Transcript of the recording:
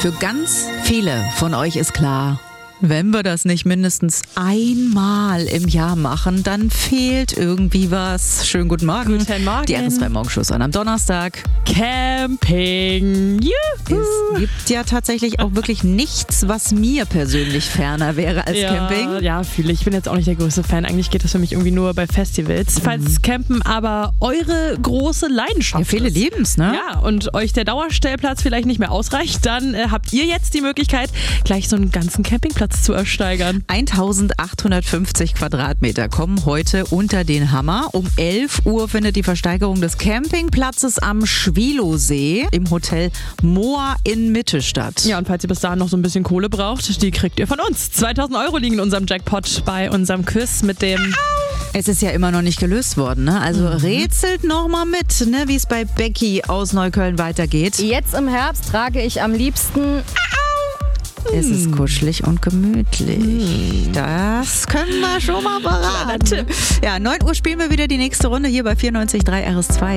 Für ganz viele von euch ist klar, wenn wir das nicht mindestens einmal im Jahr machen, dann fehlt irgendwie was. Schönen guten Morgen. Guten Morgen. Die RS2 Morgenshows an am Donnerstag. Camping. Juhu. Es gibt ja tatsächlich auch wirklich nichts, was mir persönlich ferner wäre als Camping. Ja, fühle ich. Ich bin jetzt auch nicht der größte Fan. Eigentlich geht das für mich irgendwie nur bei Festivals. Falls Campen aber eure große Leidenschaft Ja, viele ist. lieben's, ne? Ja, und euch der Dauerstellplatz vielleicht nicht mehr ausreicht, dann habt ihr jetzt die Möglichkeit, gleich so einen ganzen Campingplatz zu ersteigern. 1850 Quadratmeter kommen heute unter den Hammer. Um 11 Uhr findet die Versteigerung des Campingplatzes am Schwilosee im Hotel Moa in Mitte statt. Ja, und falls ihr bis dahin noch so ein bisschen Kohle braucht, die kriegt ihr von uns. 2000 € liegen in unserem Jackpot bei unserem Quiz mit dem... Es ist ja immer noch nicht gelöst worden, ne? Also rätselt noch mal mit, ne? Wie es bei Becky aus Neukölln weitergeht. Jetzt im Herbst trage ich am liebsten... Es ist kuschelig und gemütlich. Das können wir schon mal verraten. Ja, 9 Uhr spielen wir wieder die nächste Runde hier bei 94.3 RS2.